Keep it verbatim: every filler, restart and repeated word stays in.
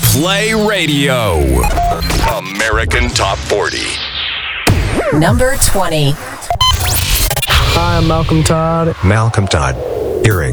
Play Radio. American Top forty. Number twenty. Hi, I'm Malcolm Todd. Malcolm Todd. Earring.